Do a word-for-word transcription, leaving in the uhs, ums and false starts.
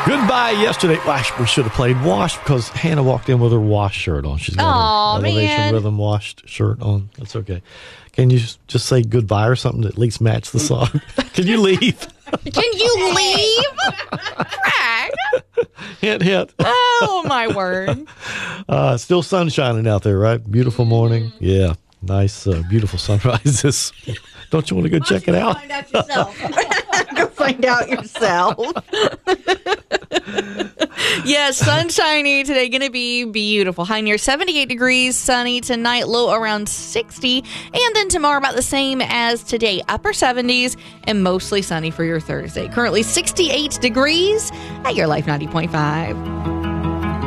Goodbye yesterday. Wash, we should have played Wash because Hannah walked in with her Wash shirt on. She's got Aw, her Elevation man. Rhythm washed shirt on. That's okay. Can you just say goodbye or something to at least match the song? Can you leave? Can you leave? Craig. Hint, hint. Oh, my word. Uh, still sun shining out there, right? Beautiful morning. Yeah. Nice, uh, beautiful sunrises. Don't you want to go check it out? Find out yourself. Go find out yourself. Yes, sunshiny today. Going to be beautiful. High near seventy-eight degrees. Sunny tonight. Low around sixty. And then tomorrow about the same as today. Upper seventies and mostly sunny for your Thursday. Currently sixty-eight degrees at your Life ninety point five.